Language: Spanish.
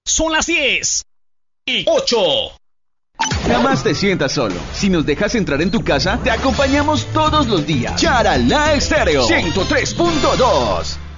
Son las 10:08. Jamás te sientas solo. Si nos dejas entrar en tu casa, te acompañamos todos los días. Charalá Estéreo 103.2.